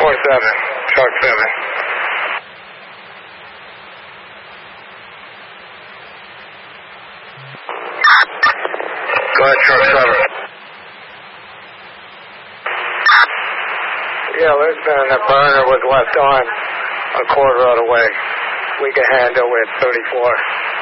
truck 7. Go ahead, truck 7. Yeah, listen, the burner was left on a quarter of the way. We can handle it 34.